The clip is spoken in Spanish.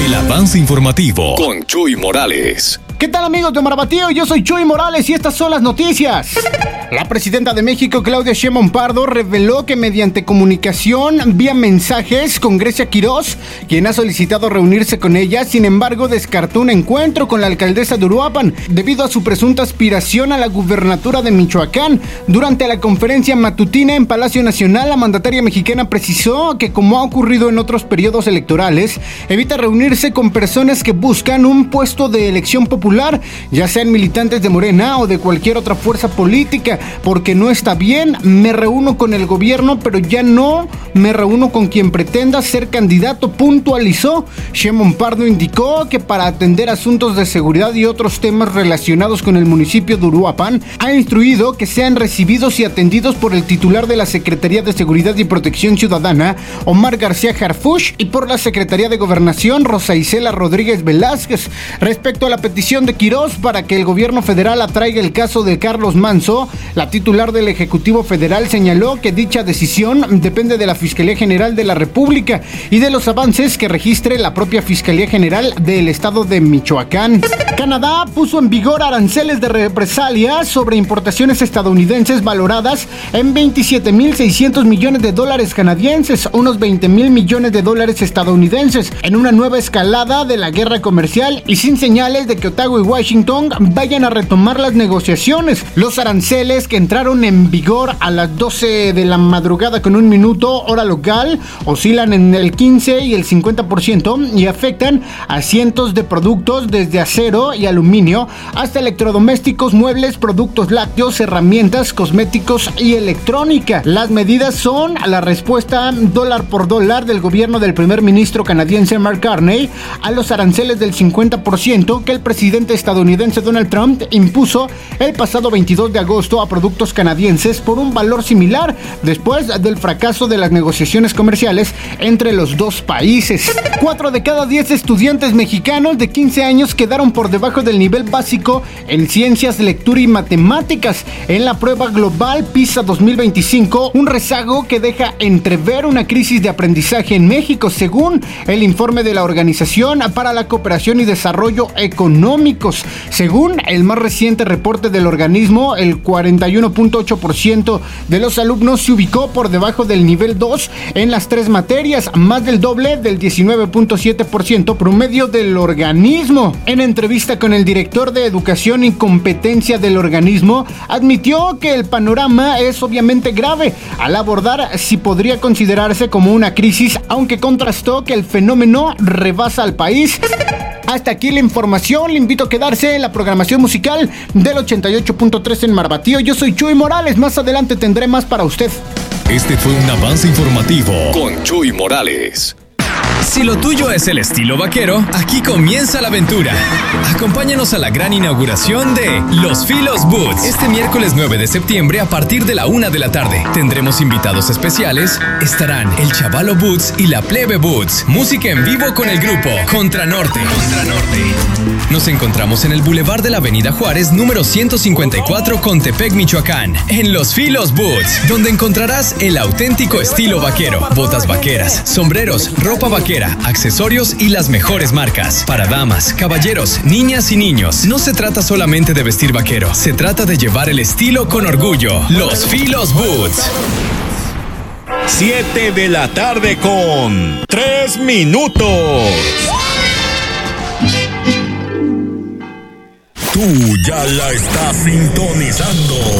El avance informativo con Chuy Morales. ¿Qué tal, amigos de Marabatío? Yo soy Chuy Morales y estas son las noticias. La presidenta de México, Claudia Sheinbaum Pardo, reveló que mediante comunicación vía mensajes con Grecia Quirós, quien ha solicitado reunirse con ella, sin embargo descartó un encuentro con la alcaldesa de Uruapan debido a su presunta aspiración a la gubernatura de Michoacán. Durante la conferencia matutina en Palacio Nacional, la mandataria mexicana precisó que, como ha ocurrido en otros periodos electorales, evita reunirse con personas que buscan un puesto de elección popular, ya sean militantes de Morena o de cualquier otra fuerza política, porque no está bien. Me reúno con el gobierno, pero ya no me reúno con quien pretenda ser candidato, puntualizó. Sheinbaum Pardo indicó que para atender asuntos de seguridad y otros temas relacionados con el municipio de Uruapan, ha instruido que sean recibidos y atendidos por el titular de la Secretaría de Seguridad y Protección Ciudadana, Omar García Harfuch, y por la Secretaría de Gobernación, Rosa Isela Rodríguez Velázquez. Respecto a la petición de Quirós para que el gobierno federal atraiga el caso de Carlos Manzo, la titular del Ejecutivo Federal señaló que dicha decisión depende de la Fiscalía General de la República y de los avances que registre la propia Fiscalía General del Estado de Michoacán. Canadá puso en vigor aranceles de represalia sobre importaciones estadounidenses valoradas en $27,600 millones canadienses, unos $20,000 millones estadounidenses, en una nueva escalada de la guerra comercial y sin señales de que Ottawa y Washington vayan a retomar las negociaciones. Los aranceles, que entraron en vigor a las 12 de la madrugada con 1 minuto hora local, oscilan en el 15 y el 50% y afectan a cientos de productos, desde acero y aluminio hasta electrodomésticos, muebles, productos lácteos, herramientas, cosméticos y electrónica. Las medidas son la respuesta dólar por dólar del gobierno del primer ministro canadiense Mark Carney a los aranceles del 50% que el presidente estadounidense Donald Trump impuso el pasado 22 de agosto a productos canadienses por un valor similar después del fracaso de las negociaciones comerciales entre los dos países. 4 de cada 10 estudiantes mexicanos de 15 años quedaron por debajo del nivel básico en ciencias, lectura y matemáticas en la prueba global PISA 2025, un rezago que deja entrever una crisis de aprendizaje en México, según el informe de la Organización para la Cooperación y Desarrollo Económicos. Según el más reciente reporte del organismo, el 41.8% de los alumnos se ubicó por debajo del nivel 2 en las 3 materias, más del doble del 19.7% promedio del organismo. En entrevista con el director de Educación y Competencia del organismo, admitió que el panorama es obviamente grave al abordar si podría considerarse como una crisis, aunque contrastó que el fenómeno rebasa al país. Hasta aquí la información. Le invito a quedarse en la programación musical del 88.3 en Marabatío. Yo soy Chuy Morales. Más adelante tendré más para usted. Este fue un avance informativo con Chuy Morales. Si lo tuyo es el estilo vaquero, aquí comienza la aventura. Acompáñanos a la gran inauguración de Los Filos Boots. Este miércoles 9 de septiembre a partir de la 1 de la tarde. Tendremos invitados especiales. Estarán el Chavalo Boots y la Plebe Boots. Música en vivo con el grupo Contra Norte. Nos encontramos en el Boulevard de la Avenida Juárez, número 154, Contepec, Michoacán. En Los Filos Boots, donde encontrarás el auténtico estilo vaquero. Botas vaqueras, sombreros, ropa vaquera, accesorios y las mejores marcas. Para damas, caballeros, niñas y niños. No se trata solamente de vestir vaquero, se trata de llevar el estilo con orgullo. Los Filos Boots. 7 de la tarde con 3 minutos. Tú ya la estás sintonizando.